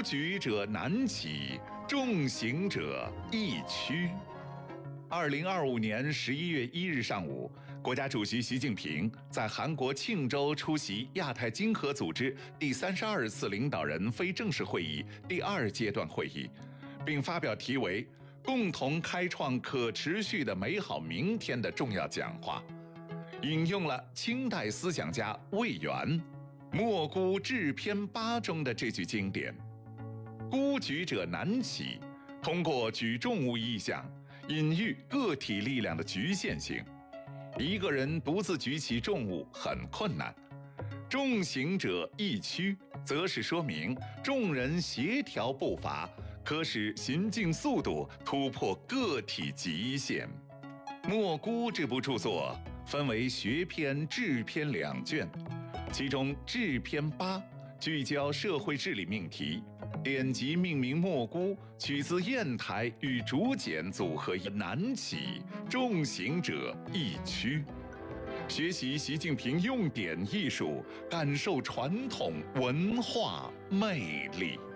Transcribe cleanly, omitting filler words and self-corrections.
举者难起，重行者易趋。2025年11月1日上午，国家主席习近平在韩国庆州出席亚太经合组织第32次领导人非正式会议第2阶段会议，并发表题为“共同开创可持续的美好明天”的重要讲话，引用了清代思想家魏源《莫孤志篇8》中的这句经典：“孤举者难起”，通过举重物意象隐喻个体力量的局限性，一个人独自举起重物很困难；重行者易趋，则是说明众人协调步伐，可使行进速度突破个体极限。《莫孤》这部著作分为学篇、志篇2卷，其中志篇8聚焦社会治理命题，典籍命名莫孤，取自砚台与竹简组合难起，重行者易趋。学习习近平用典艺术，感受传统文化魅力。